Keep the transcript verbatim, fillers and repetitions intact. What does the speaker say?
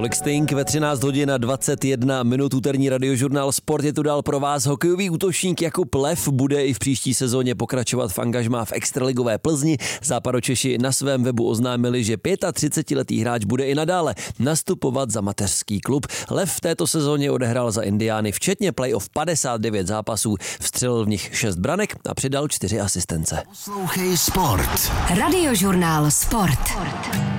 Tolik Sting ve třináct hodin a dvacet jedna minut. Úterní radiožurnál Sport je tu dál pro vás. Hokejový útočník Jakub Lev bude i v příští sezóně pokračovat v angažmá v extraligové Plzni. Západočeši na svém webu oznámili, že třicetiletý hráč bude i nadále nastupovat za mateřský klub. Lev v této sezóně odehrál za Indiány včetně playoff padesát devět zápasů, vstřelil v nich šest branek a přidal čtyři asistence. Poslouchej Sport. Radiožurnál Sport.